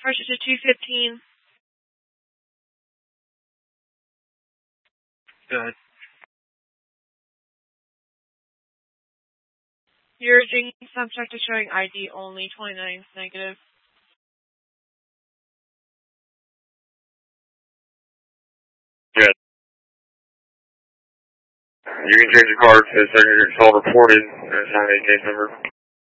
Approach it to 215. Good. Your drinking subject is showing ID only, 29 is negative. Good. You can change your card to the second call reported. That's not a case number.